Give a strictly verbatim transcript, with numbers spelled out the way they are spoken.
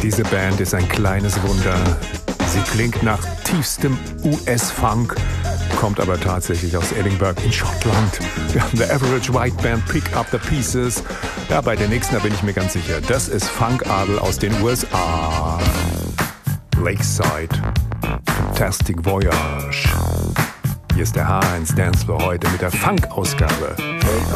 Diese Band ist ein kleines Wunder. Sie klingt nach tiefstem U S-Funk, kommt aber tatsächlich aus Edinburgh in Schottland. Wir haben The Average White Band, Pick Up the Pieces. Ja, bei der nächsten, da bin ich mir ganz sicher. Das ist Funkadel aus den U S A. Lakeside. Fantastic Voyage. Hier ist der H eins Dance für heute mit der Funk-Ausgabe.